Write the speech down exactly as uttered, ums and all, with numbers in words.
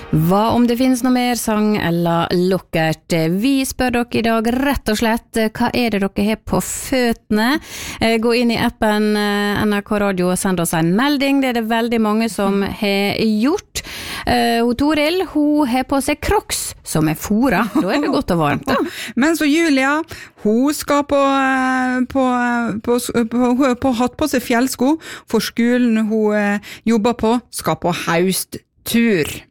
Hva om det finnes noe mer sang eller lukkert? Vi spør dere i dag rett og slett, hva er det dere har på føttene? Gå inn i appen N R K Radio og send oss en melding, det er det veldig mange som har gjort. Hun Toril, hun har på seg Crocs som er fora, da er det godt og varmt. Da. Men så Julia, hun skal på, på, på, på, hun har på, hatt på seg fjellsko, for skolen hun jobber på skal på hausttur.